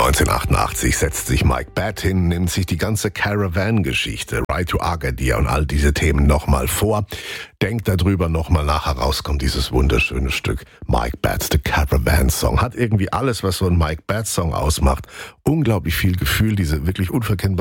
1988 setzt sich Mike Batt hin, nimmt sich die ganze Caravan-Geschichte, Ride to Agadir und all diese Themen nochmal vor, denkt darüber nochmal nach, herauskommt dieses wunderschöne Stück Mike Batt's The Caravan Song. Hat irgendwie alles, was so ein Mike Batt Song ausmacht. Unglaublich viel Gefühl, diese wirklich unverkennbare